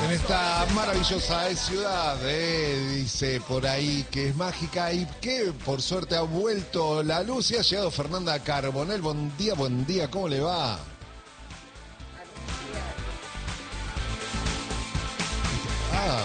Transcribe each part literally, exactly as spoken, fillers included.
En esta maravillosa ciudad, eh, dice por ahí que es mágica y que por suerte ha vuelto la luz y ha llegado Fernanda Carbonell. Buen día, buen día, ¿cómo le va? Ah,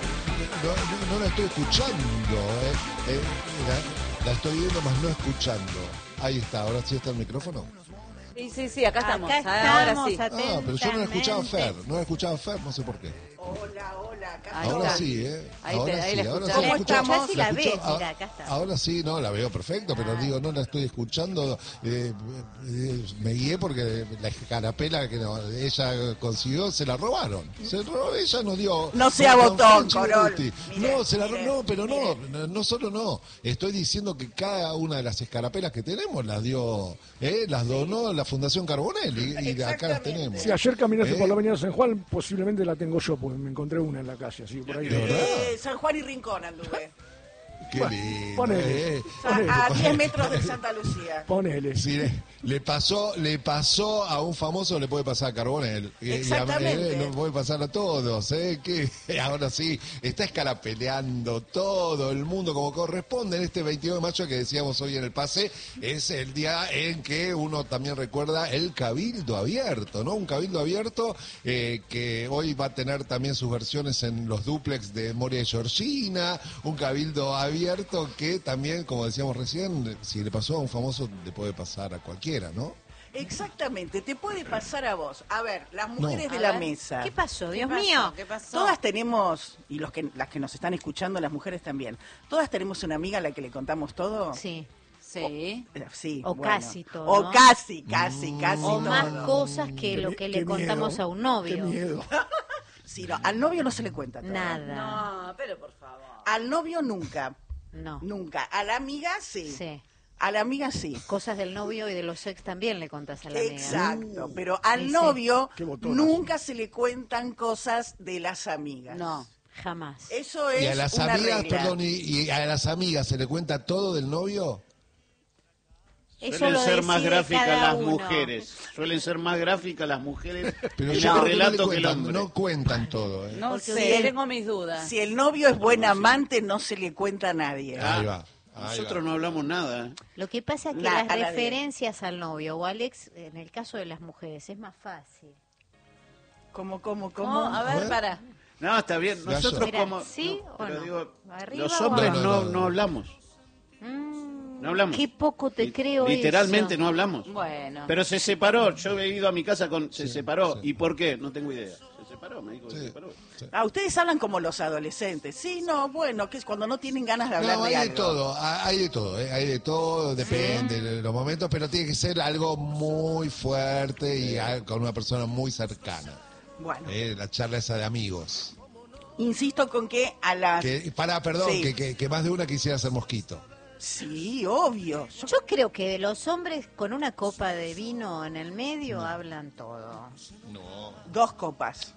no, no, no la estoy escuchando, eh. Eh, la, la estoy viendo, más no escuchando. Ahí está, ahora sí está el micrófono. Sí, sí, sí, acá estamos. Acá Ahora estamos, sí. Ah, pero yo no la escuchaba a Fer, no la escuchaba a Fer, no sé por qué. Hola, hola, acá Ahí Ahora está. sí, ¿eh? Ahí ahora te- ahí sí, la ahora sí. escuchamos. la escucho- escuchás y la escucho- ves, ah, mira, acá está. Ahora sí, no, la veo perfecto, pero Ah. digo, no la estoy escuchando. eh, eh, me guié porque la escarapela que no- ella consiguió, se la robaron. Se robó, ella nos dio... No sea con botón, Franchi Corol. Beruti. Mire, No, se la ro- mire, no, pero no, mire. no, no solo no. Estoy diciendo que cada una de las escarapelas que tenemos las dio, eh, las donó la Fundación Carbonell y, y de acá las tenemos. Sí, ayer caminaste ¿Eh? por la avenida San Juan, posiblemente la tengo yo, porque me encontré una en la calle, así por ahí. ¿De verdad? Eh, San Juan y Rincón anduve. Qué Bueno, lindo. ponele. eh. A, a diez metros de Santa Lucía. Ponele. Sí, le, le pasó, le pasó a un famoso, le puede pasar a Carbonell. Y- y a- Exactamente. eh, no puede pasar a todos, ¿eh? Que ahora sí, está escarapeleando todo el mundo como corresponde en este veintidós de mayo que decíamos hoy en el pase. Es el día en que uno también recuerda el Cabildo Abierto, ¿no? Un Cabildo Abierto eh, que hoy va a tener también sus versiones en los dúplex de Moria y Georgina. Un Cabildo Abierto que también, como decíamos recién, si le pasó a un famoso, le puede pasar a cualquiera, ¿no? Exactamente, te puede pasar a vos. A ver, las mujeres No. de A la ver, mesa. ¿Qué pasó? Dios pasó? mío. ¿Qué pasó? Todas tenemos, y los que, las que nos están escuchando, las mujeres también, todas tenemos una amiga a la que le contamos todo. Sí. Sí. Eh, Sí, O bueno. casi todo, O ¿no? casi, casi, casi O todo. más cosas que Qué lo mi- que qué le contamos miedo, a un Qué novio. miedo. Sí, no, al novio no se le cuenta todo. Nada. No, pero por favor. Al novio nunca, No. nunca. A la amiga sí. Sí. A la amiga sí. Cosas del novio y de los ex también le contás a la amiga. Exacto, pero al Sí, sí. novio Qué botonazo. nunca se le cuentan cosas de las amigas. No. Jamás. Eso es Y a las una amigas, regla. perdón, y, y a las amigas se le cuenta todo del novio. Eso Suelen lo ser más decide gráficas cada las uno. mujeres. Suelen ser más gráficas las mujeres Pero en yo el creo que no le relato que el cuentan, hombre. no cuentan todo, ¿eh? No Porque sé, si el- tengo mis dudas. Si el novio es buen amante, no se le cuenta a nadie. Ah, Ahí va. ahí Nosotros va. no hablamos nada. ¿eh? Lo que pasa es que La- las a la de- referencias al novio o al ex, en el caso de las mujeres, es más fácil. ¿Cómo, cómo, ¿Cómo? cómo? A A ver, ver. para. No, está bien. Gallo. Nosotros Mira, como... ¿sí no, o pero no? digo, ¿Arriba los o hombres abajo? no, No, no, no no. hablamos. Mm, No hablamos. Qué poco te Li- creo Literalmente eso. no hablamos. Bueno. Pero se separó. Yo he ido a mi casa con... Se Sí, separó. sí. ¿Y por qué? No tengo idea. Se separó, me dijo que Sí, se separó. sí. Ah, ustedes hablan como los adolescentes. Sí, no, bueno, que es cuando no tienen ganas de hablar No, de hay de algo. todo, ha- hay de todo, ¿eh? Hay de todo, depende de los momentos, pero tiene que ser algo muy fuerte y al- con una persona muy cercana. Bueno, ¿eh? La charla esa de amigos. insisto con que a las... Que, para, perdón, Sí. que, que, que más de una quisiera ser mosquito. Sí, obvio. Yo- Yo creo que los hombres con una copa de vino en el medio hablan todo. No. Dos copas.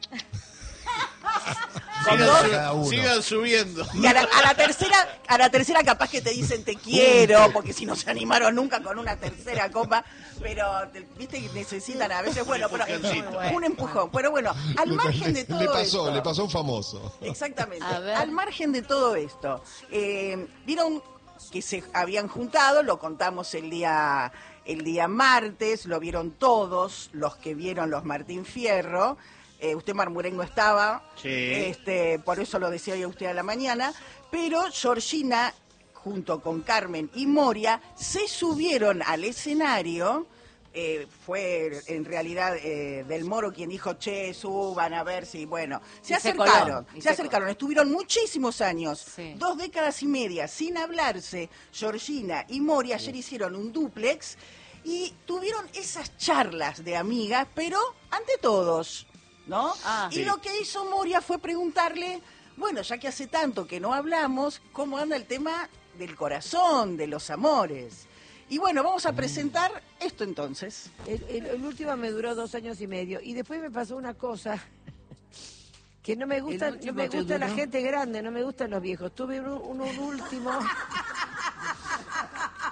Sigan, dos- su- Cada uno. sigan subiendo. Y a la, a la tercera, a la tercera capaz que te dicen te quiero, porque si no se animaron nunca con una tercera copa, pero te- viste que necesitan a veces, bueno, pero empujoncito. un empujón. Pero bueno, al margen de todo le pasó, esto, le pasó a un famoso. exactamente, A ver. al margen de todo esto, eh, vieron que se habían juntado, lo contamos el día el día martes, lo vieron todos los que vieron los Martín Fierro. Eh, usted, Marmurén, no estaba, Sí. este, por eso lo decía hoy a usted a la mañana, pero Georgina, junto con Carmen y Moria, se subieron al escenario. Eh, fue en realidad eh, Del Moro quien dijo, che, suban a ver si, bueno, se Y se acercaron, coló, y se se acercaron, estuvieron muchísimos años, Sí. dos décadas y media sin hablarse. Georgina y Moria ayer hicieron un dúplex y tuvieron esas charlas de amigas, pero ante todos, ¿no? Ah. y Sí. lo que hizo Moria fue preguntarle, bueno, ya que hace tanto que no hablamos, ¿cómo anda el tema del corazón, de los amores? Y bueno, vamos a presentar esto entonces. El, el- el último me duró dos años y medio. Y después me pasó una cosa que no me gusta, El último no me te gusta la duró. gente grande, no me gustan los viejos. Tuve un, un- un último.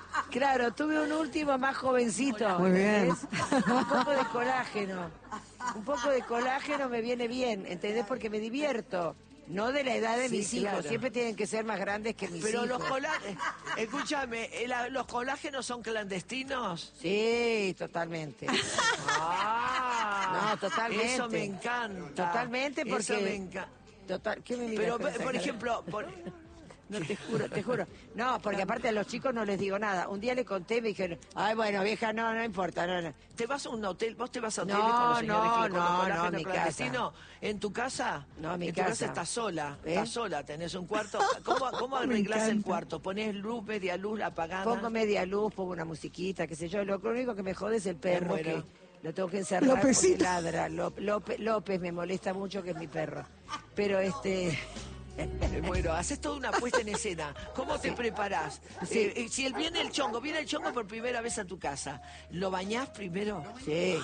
Claro, tuve un último más jovencito. Muy bien. ¿entendés? Un poco de colágeno. Un poco de colágeno me viene bien, ¿entendés? Porque me divierto. No de la edad de Sí, mis claro. hijos, siempre tienen que ser más grandes que mis Pero hijos. los colágenos, escúchame, ¿el- ¿los colágenos son clandestinos? Sí, totalmente. Ah, No, totalmente. Eso me encanta. Totalmente, porque... Eso me encanta. Total, ¿qué me miras Pero, con esa por cara? ejemplo, por- No, te juro, te juro. No, porque aparte a los chicos no les digo nada. Un día le conté y me dijeron, ay, bueno, vieja, no, no importa, no, no. ¿te vas a un hotel? ¿Vos te vas a hoteles No, con los señores no, que con los no, colágenos no, mi clandestinos? ¿En tu casa? No, mi en tu casa. casa. estás sola, ¿Eh? estás sola, tenés un cuarto. ¿Cómo, cómo Me arreglás el encanta. cuarto? ¿Ponés luz, media luz, apagada? Pongo media luz, pongo una musiquita, qué sé yo. Lo único que me jode es el perro, Me muero. que lo tengo que encerrar porque Lópezito. ladra. Lop- López, López me molesta mucho, que es mi perro. Pero este... Me muero, haces toda una puesta en escena. ¿Cómo te preparás? Sí. Eh, eh, si él viene el chongo, viene el chongo por primera vez a tu casa, ¿lo bañás primero? Sí.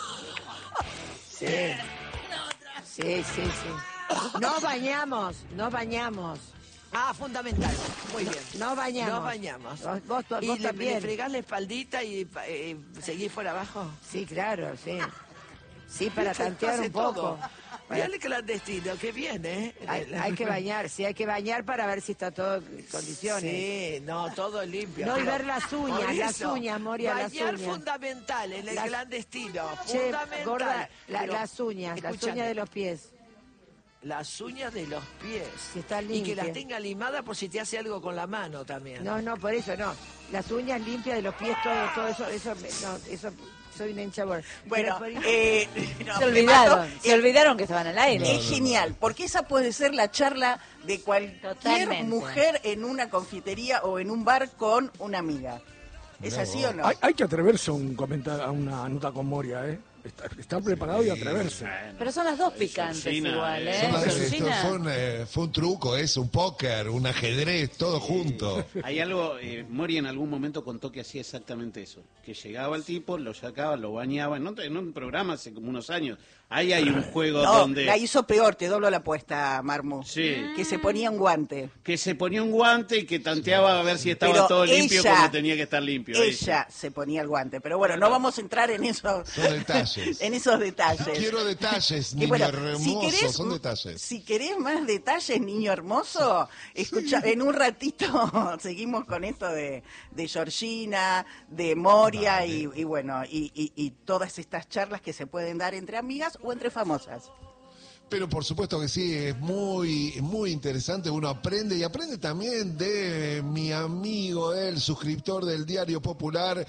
Sí. Sí, sí, sí. Nos bañamos, nos bañamos. Ah, fundamental. Muy bien. Nos bañamos. Nos bañamos. Vos, vos, vos ¿Y le, también. le fregás la espaldita y eh, seguís por abajo? Sí, claro, sí. Sí, para Hace tantear un poco. todo. Para- Mirá el clandestino, que viene, ¿eh? Hay, hay que bañar, sí, hay que bañar para ver si está todo en condiciones. Sí, no, todo limpio. No, y pero ver las uñas, por las eso, uñas, Moria, las bañar uñas. fundamental en el Las- clandestino, Che, fundamental. gorda, la- Pero, las uñas, las escúchame, uñas de los pies. Las uñas de los pies. Si está Y que limpia. las tenga limadas por si te hace algo con la mano también. No, no, por eso no. Las uñas limpias de los pies, todo, todo eso, eso, me- no, eso, soy una hincha por- Bueno, Pero por- eh, no, Se me olvidaron, mato. se olvidaron que estaban al aire. Es genial, porque esa puede ser la charla de cualquier Totalmente. mujer en una confitería o en un bar con una amiga. ¿Es Mirá así vos. o no? Hay, hay que atreverse a un comentario, a una nota con Moria, ¿eh? Estar, estar preparado y atreverse. Pero son las dos picantes Georgina, igual, eh. ¿eh? Son las- esto Georgina. fue, un, eh, fue un truco, es un póker, un ajedrez, todo junto. Hay algo, eh, Mori en algún momento contó que hacía exactamente eso, que llegaba el tipo, lo sacaba, lo bañaba, en, otro- en un programa hace como unos años. Ahí hay un juego No, donde la hizo peor, te doblo la apuesta, Marmu. Sí. Que se ponía un guante. que se ponía un guante y que tanteaba a ver si estaba Pero todo limpio ella- como tenía que estar limpio. Ella se ponía el guante. Pero bueno, no vamos a entrar en esos, Son detalles. en esos detalles. Quiero detalles, Que niño bueno, hermoso, si querés, son detalles. Si querés más detalles, niño hermoso, escucha, en un ratito seguimos con esto de, de Georgina, de Moria Dale. y, y bueno, y, y- y todas estas charlas que se pueden dar entre amigas o entre famosas. Pero por supuesto que sí, es muy, muy interesante, uno aprende y aprende también de mi amigo, el suscriptor del Diario Popular,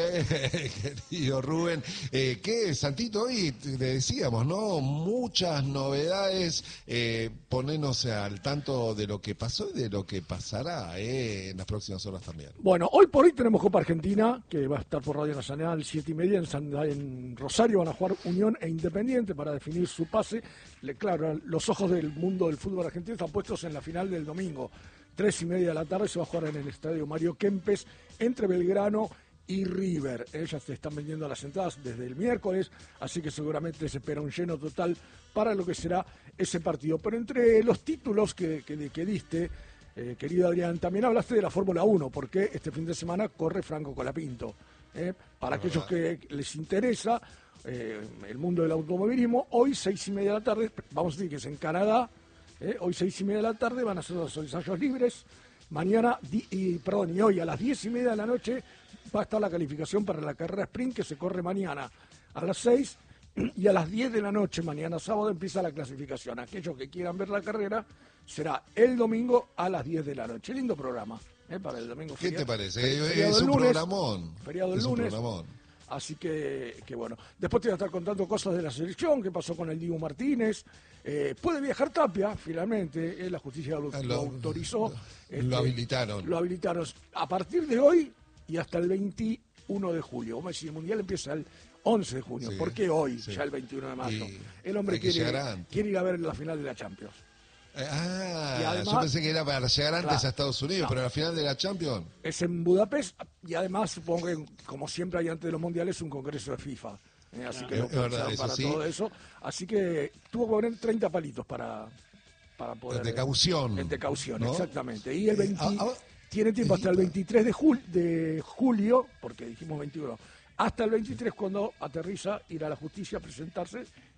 eh, querido Rubén, eh, que Santito, hoy le decíamos, ¿no? Muchas novedades, eh, ponernos al tanto de lo que pasó y de lo que pasará eh, en las próximas horas también. Bueno, hoy por hoy tenemos Copa Argentina, que va a estar por Radio Nacional, siete y media, en, San- en Rosario van a jugar Unión e Independiente para definir su pase. Le, claro, los ojos del mundo del fútbol argentino están puestos en la final del domingo. Tres y media de la tarde se va a jugar en el estadio Mario Kempes entre Belgrano y River. Ellas se están vendiendo las entradas desde el miércoles, así que seguramente se espera un lleno total para lo que será ese partido. Pero entre los títulos que, que, que diste, eh, querido Adrián, también hablaste de la Fórmula uno, porque este fin de semana corre Franco Colapinto. ¿eh? Para aquellos que les interesa eh, el mundo del automovilismo, hoy seis y media de la tarde, vamos a decir que es en Canadá, ¿eh? hoy seis y media de la tarde van a ser los ensayos libres, mañana, di- y, perdón, y hoy a las diez y media de la noche va a estar la calificación para la carrera sprint que se corre mañana a las seis, y a las diez de la noche, mañana sábado, empieza la clasificación. Aquellos que quieran ver la carrera será el domingo a las diez de la noche. Lindo programa, ¿eh? Para el domingo. ¿Qué feriado- te parece? feriado Es del un lunes, programón. Feriado el Es un lunes. programón. Así que, que bueno. Después te voy a estar contando cosas de la selección, qué pasó con el Dibu Martínez. Eh, puede viajar Tapia, finalmente. eh, la justicia lo, Ah, lo lo- autorizó. lo- lo habilitaron. Lo habilitaron. A partir de hoy y hasta el veintiuno de julio. Vamos a decir, el Mundial empieza el once de junio. Sí, ¿Por qué hoy, sí. ya el veintiuno de mayo? Y El hombre hay que quiere, llegar antes. quiere ir a ver la final de la Champions. Eh, Ah, Y además- yo pensé que era para llegar antes Claro. a Estados Unidos, No. pero al final de la Champions. Es en Budapest y además supongo que, como siempre hay antes de los mundiales, un congreso de FIFA. ¿eh? Así que Es lo verdad, pensaron eso para sí. todo eso. Así que tuvo que poner treinta palitos para, para poder... De caución, De caución, ¿no? exactamente. Y el Eh, veinte, ah, ah, tiene tiempo hasta el Evita. veintitrés de, jul- de julio, porque dijimos veintiuno, hasta el veintitrés cuando aterriza, ir a la justicia a presentarse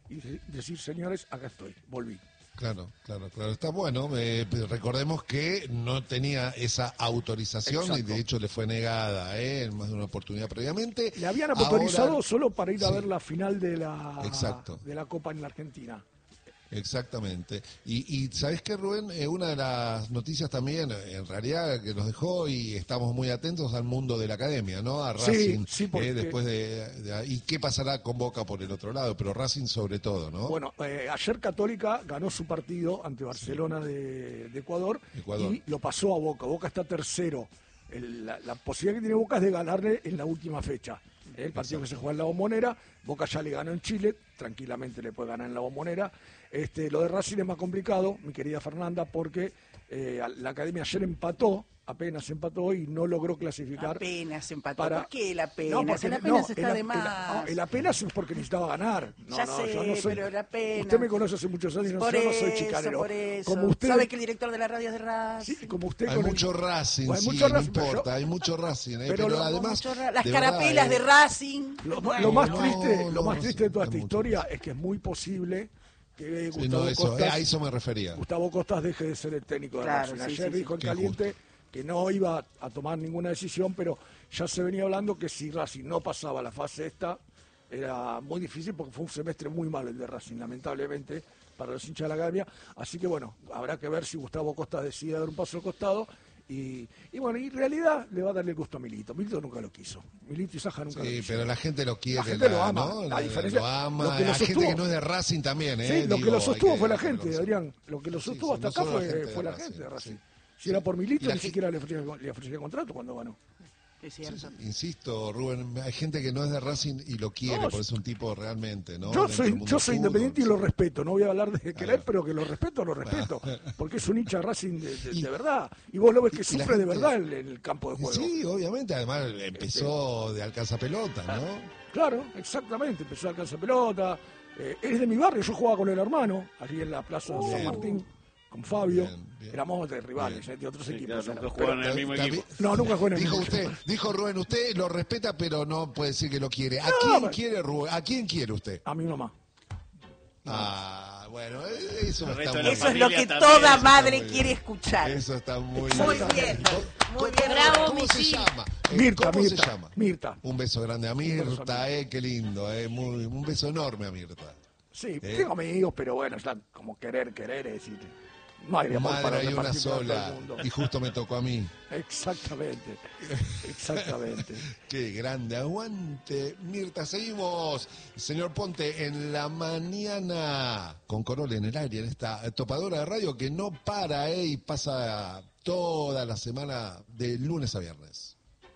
y de- decir, señores, acá estoy, volví. Claro, claro, claro. Está bueno. Eh, recordemos que no tenía esa autorización y Exacto. de hecho le fue negada ¿eh? en más de una oportunidad previamente. Le habían autorizado Ahora- solo para ir a Sí. ver la final de la, Exacto. de la Copa en la Argentina. Exactamente. Y, y ¿sabés qué, Rubén? Eh, una de las noticias también, eh, en realidad, que nos dejó y estamos muy atentos al mundo de la academia, ¿no? A Sí, Racing, sí, porque- eh, después de, de- ¿Y qué pasará con Boca por el otro lado? Pero Racing sobre todo, ¿no? Bueno, eh, ayer Católica ganó su partido ante Barcelona de, de Ecuador, Ecuador. y lo pasó a Boca. Boca está tercero. El- la, la posibilidad que tiene Boca es de ganarle en la última fecha. Eh, El partido que se juega en la Bombonera, Boca ya le ganó en Chile, tranquilamente le puede ganar en la Bombonera. Este, lo de Racing es más complicado, mi querida Fernanda, porque eh, la Academia ayer empató, apenas empató y no logró clasificar. Apenas empató. para- ¿Por qué el apenas? No, porque el no, apenas el- está de el- más. no, el apenas es porque necesitaba ganar. No, Ya no, sé, yo no soy- pero el apenas. Usted me conoce hace muchos años, Por yo no soy eso, chicanero. por eso. Como usted, ¿Sabe que el director de la radio es de Racing? sí, como usted Hay con el- mucho Racing, Bueno, hay sí, mucho no Racing, pero importa, yo- hay mucho Racing, ¿eh? pero pero, lo- además... Mucho ra- Las de verdad, carapelas eh, de Racing. Lo, Bueno, lo más no, triste, no, lo más no, triste de toda sí, esta mucho. historia es que es muy posible que sí, Gustavo no, eso, eh, Costas, a eso me refería. Gustavo Costas deje de ser el técnico de Claro, Racing. sí, Ayer sí, sí. dijo en Qué caliente que no iba a tomar ninguna decisión, pero ya se venía hablando que si Racing no pasaba la fase esta, era muy difícil porque fue un semestre muy malo el de Racing, lamentablemente, para los hinchas de la Academia. Así que bueno, habrá que ver si Gustavo Costas decide dar un paso al costado. Y, y bueno, y en realidad le va a darle el gusto a Milito. Milito nunca lo quiso. Milito y Saja nunca lo Sí, quiso. pero la gente lo quiere, La gente lo la- ama. ¿no? La La- diferencia- lo ama. lo que lo Hay gente sostuvo- que no es de Racing también, ¿eh? Sí, lo que Digo, lo hay sostuvo que fue la gente, reconocer. Adrián. Lo que lo Sí, sostuvo sí, hasta no acá solo la fue, gente de fue la Racing, gente de Racing. sí. Si era por Milito, Y la ni ge- siquiera le ofrecía, le ofrecía contrato cuando ganó. Es cierto. Insisto, Rubén, hay gente que no es de Racing y lo quiere, No, porque es un tipo realmente, ¿no? Yo Dentro soy, del mundo yo soy del fútbol, independiente y sí. lo respeto. No voy a hablar de querer, Ah. pero que lo respeto, lo respeto. Porque es un hincha de Racing de, de- Y- de verdad. Y vos lo ves que y la sufre de gente- verdad en, en el campo de juego. Sí, obviamente, además empezó de alcanzapelota, ¿no? Claro, exactamente. Empezó a alcanzar pelota. Eh, es de mi barrio, yo jugaba con el hermano, allí en la Plaza San Bien. Martín, con Fabio. Bien, bien. Éramos de rivales, Bien. eh, de otros Sí, equipos. claro, éramos. nunca jugaron en el mismo Está- equipo. está- No, nunca jugué en el Dijo mismo usted, equipo. dijo Rubén, usted lo respeta, pero no puede decir que lo quiere. ¿A No, quién pero- quiere Rubén? ¿A quién quiere usted? A mi mamá. Ah, bueno, eh, eso El está resto muy de la Eso es bien. lo familia que también, toda eso madre está muy quiere bien. escuchar. Eso está muy Muy bien. bien, ¿Cómo- muy bien. Bravo, ¿Cómo mi se sí. llama? Eh, Mirta, ¿Cómo Mirta, se llama? Mirta. Un beso grande a beso Mirta, a eh, qué lindo, eh, muy, un beso enorme a Mirta. Sí, ¿Eh? tengo amigos, pero bueno, están como querer, querer, es decir, no hay amor Madre para hay una repartir para todo sola el mundo. y justo me tocó a mí. Exactamente, exactamente. Qué grande, aguante. Mirta, seguimos, señor Ponte, en la mañana con Corol en el aire, en esta topadora de radio que no para eh, y pasa toda la semana de lunes a viernes.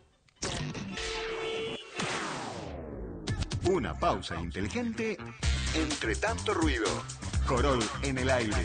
Una pausa inteligente entre tanto ruido. Corol en el aire.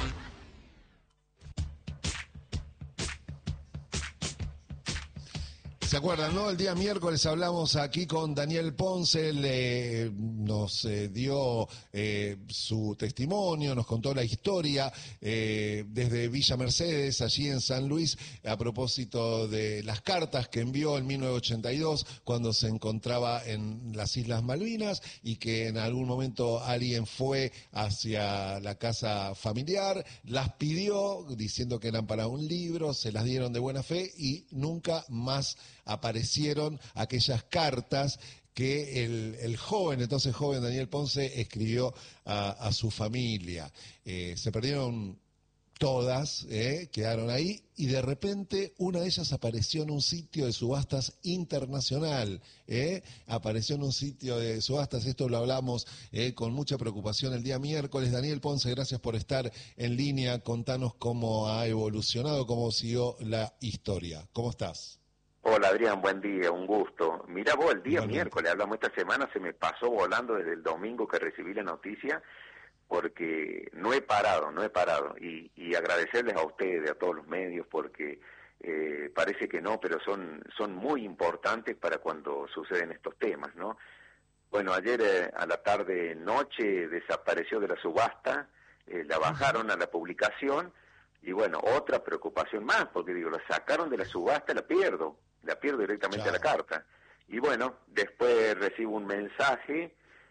¿Se acuerdan, no? El día miércoles hablamos aquí con Daniel Ponce, él eh, nos eh, dio eh, su testimonio, nos contó la historia eh, desde Villa Mercedes, allí en San Luis, a propósito de las cartas que envió en mil novecientos ochenta y dos cuando se encontraba en las Islas Malvinas y que en algún momento alguien fue hacia la casa familiar, las pidió diciendo que eran para un libro, se las dieron de buena fe y nunca más aparecieron aquellas cartas que el, el joven, entonces joven Daniel Ponce, escribió a, a su familia. Eh, se perdieron todas, eh, quedaron ahí, y de repente una de ellas apareció en un sitio de subastas internacional, eh, apareció en un sitio de subastas, esto lo hablamos eh, con mucha preocupación el día miércoles. Daniel Ponce, gracias por estar en línea, contanos cómo ha evolucionado, cómo siguió la historia. ¿Cómo estás? Hola Adrián, buen día, un gusto. Mira vos, el día Igualmente. miércoles, hablamos esta semana, se me pasó volando desde el domingo que recibí la noticia, porque no he parado, no he parado. Y, y agradecerles a ustedes, a todos los medios, porque eh, parece que no, pero son, son muy importantes para cuando suceden estos temas, ¿no? Bueno, ayer eh, a la tarde, noche, desapareció de la subasta, eh, la bajaron a la publicación, y bueno, otra preocupación más, porque digo, la sacaron de la subasta, la pierdo, la pierdo directamente a la carta. Y bueno, después recibo un mensaje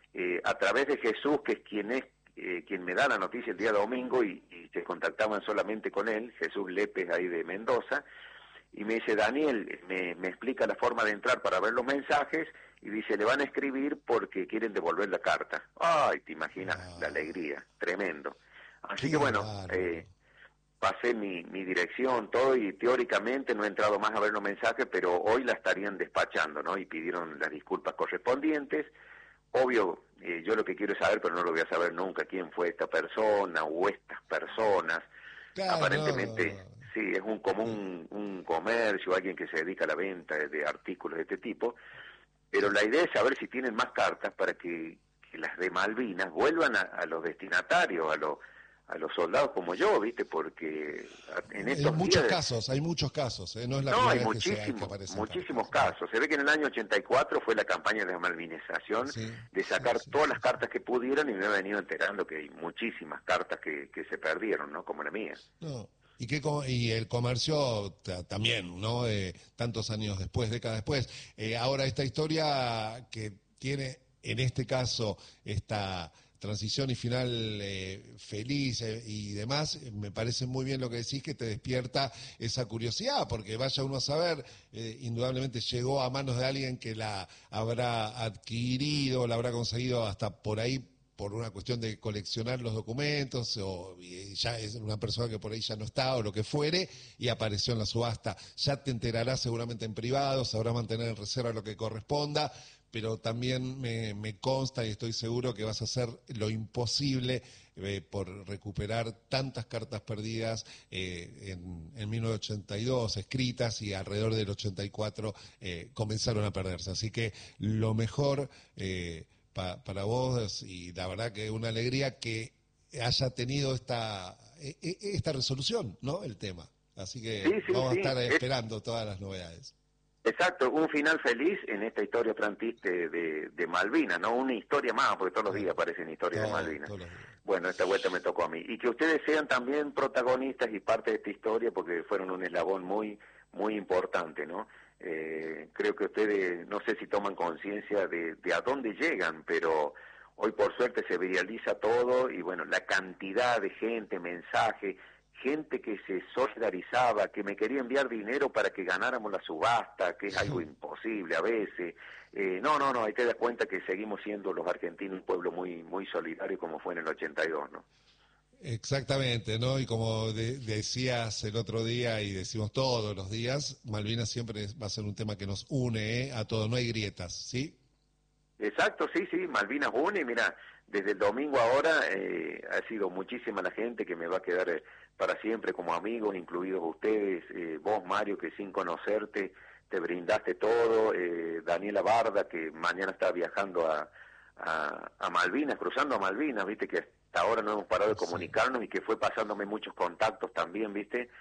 eh, a través de Jesús, que es quien es eh, quien me da la noticia el día domingo, y, y se contactaban solamente con él, Jesús Lépez, ahí de Mendoza, y me dice, Daniel, me, me explica la forma de entrar para ver los mensajes, y dice, le van a escribir porque quieren devolver la carta. Ay, te imaginas, ah. la alegría, tremendo. Así Qué que bueno, eh, pasé mi, mi dirección, todo, y teóricamente no he entrado más a ver los mensajes, pero hoy la estarían despachando, ¿no? Y pidieron las disculpas correspondientes. Obvio, eh, yo lo que quiero es saber, pero no lo voy a saber nunca, quién fue esta persona o estas personas. Claro, aparentemente, no, no. sí, es un común un comercio, alguien que se dedica a la venta de, de artículos de este tipo, pero la idea es saber si tienen más cartas para que, que las de Malvinas vuelvan a, a los destinatarios, a los a los soldados como yo, ¿viste? Porque en estos hay muchos días... casos, hay muchos casos, ¿eh? No es la no, primera hay vez muchísimos, que, se, que aparecen muchísimos cartas. casos. Se ve que en el año ochenta y cuatro fue la campaña de la malvinización, sí, de sacar sí, sí, todas sí. las cartas que pudieron, y me he venido enterando que hay muchísimas cartas que, que se perdieron, ¿no? Como la mía. No. Y, que, y el comercio t- también, ¿no? Eh, tantos años después, décadas después. Eh, ahora, esta historia que tiene, en este caso, esta transición y final eh, feliz eh, y demás, eh, me parece muy bien lo que decís, que te despierta esa curiosidad, porque vaya uno a saber, eh, indudablemente llegó a manos de alguien que la habrá adquirido, la habrá conseguido hasta por ahí, por una cuestión de coleccionar los documentos, o ya es una persona que por ahí ya no está, o lo que fuere, y apareció en la subasta. Ya te enterarás seguramente en privado, sabrá mantener en reserva lo que corresponda, pero también me, me consta y estoy seguro que vas a hacer lo imposible eh, por recuperar tantas cartas perdidas eh, en, en mil novecientos ochenta y dos escritas, y alrededor del ochenta y cuatro eh, comenzaron a perderse. Así que lo mejor eh, pa, para vos, y la verdad que una alegría que haya tenido esta, esta resolución, ¿no? El tema. Así que sí, sí, vamos sí. a estar esperando todas las novedades. Exacto, un final feliz en esta historia tan triste de, de Malvinas, ¿no? Una historia más, porque todos los días aparecen historias todo, de Malvinas. Bueno, esta vuelta me tocó a mí. Y que ustedes sean también protagonistas y parte de esta historia, porque fueron un eslabón muy muy importante, ¿no? Eh, creo que ustedes, no sé si toman conciencia de, de a dónde llegan, pero hoy por suerte se viraliza todo, y bueno, la cantidad de gente, mensaje, gente que se solidarizaba, que me quería enviar dinero para que ganáramos la subasta, que es algo imposible a veces. Eh, no, no, no, ahí te das cuenta que seguimos siendo los argentinos un pueblo muy muy solidario, como fue en el ochenta y dos, ¿no? Exactamente, ¿no? Y como de, decías el otro día, y decimos todos los días, Malvinas siempre va a ser un tema que nos une, ¿eh? A todos, no hay grietas, ¿sí? Exacto, sí, sí, Malvinas une, mira, desde el domingo ahora eh, ha sido muchísima la gente que me va a quedar eh, para siempre como amigos, incluidos ustedes, eh, vos, Mario, que sin conocerte te brindaste todo, eh, Daniela Barda, que mañana está viajando a, a, a Malvinas, cruzando a Malvinas, viste, que hasta ahora no hemos parado de comunicarnos, y que fue pasándome muchos contactos también, viste,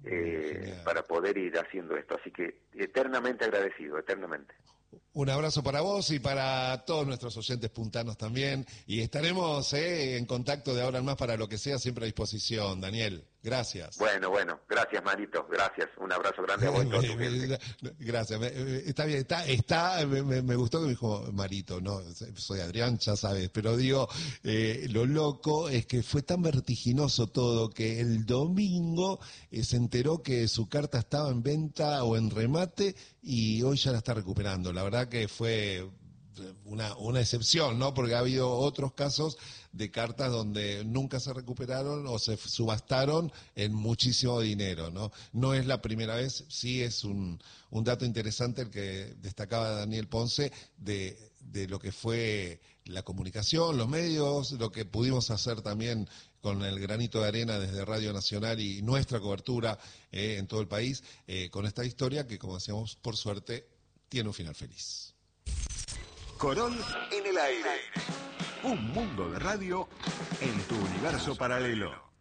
eh, para poder ir haciendo esto, así que eternamente agradecido, eternamente. Un abrazo para vos y para todos nuestros oyentes puntanos también, y estaremos eh, en contacto de ahora en más para lo que sea, siempre a disposición, Daniel. Gracias. Bueno, bueno, gracias, Marito, gracias. Un abrazo grande a vos y a toda tu gente. Gracias, está bien, está, está me, me gustó que me dijo Marito, no, soy Adrián, ya sabes, pero digo, eh, lo loco es que fue tan vertiginoso todo que el domingo eh, se enteró que su carta estaba en venta o en remate, y hoy ya la está recuperando. La verdad que fue una, una excepción, ¿no? Porque ha habido otros casos de cartas donde nunca se recuperaron o se subastaron en muchísimo dinero, ¿no? No es la primera vez, sí es un, un dato interesante el que destacaba Daniel Ponce de, de lo que fue la comunicación, los medios, lo que pudimos hacer también con el granito de arena desde Radio Nacional y nuestra cobertura eh, en todo el país, eh, con esta historia que, como decíamos, por suerte, tiene un final feliz. Corol en el aire. Un mundo de radio en tu universo paralelo.